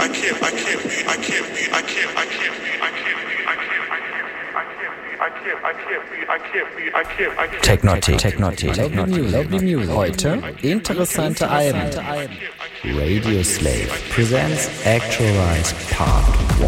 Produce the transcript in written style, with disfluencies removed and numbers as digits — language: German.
Lovely Music. Heute interessante Alben. Radio Slave presents Actualize Part 1.